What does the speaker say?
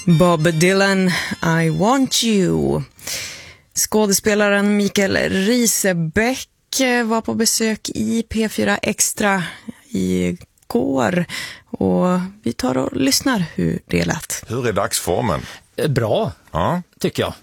Bob Dylan, I Want You. Skådespelaren Mikael Risebeck var på besök i P4 Extra igår och vi tar och lyssnar hur det lät. Hur är dagsformen? Bra, Ja. tycker jag.